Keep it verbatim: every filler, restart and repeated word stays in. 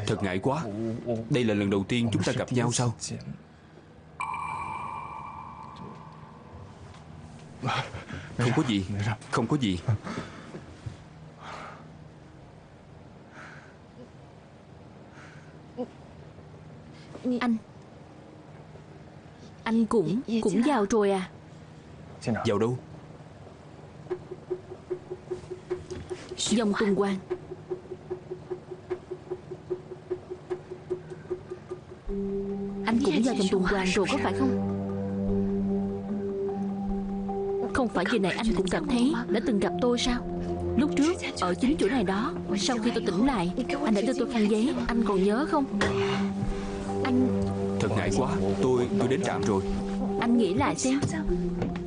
Thật ngại quá. Đây là lần đầu tiên chúng ta gặp nhau sao? Không có gì. Không có gì. Anh Anh cũng Cũng vào rồi à? Vào đâu? Dòng tuần hoàn. Anh cũng vào dòng tuần hoàn rồi có phải không? Không phải giờ này anh cũng cảm thấy đã từng gặp tôi sao? Lúc trước ở chính chỗ này đó. Sau khi tôi tỉnh lại, anh đã đưa tôi khăn giấy. Anh còn nhớ không? Anh Thật ngại quá. Tôi tôi đến trạm rồi. Anh nghĩ lại xem.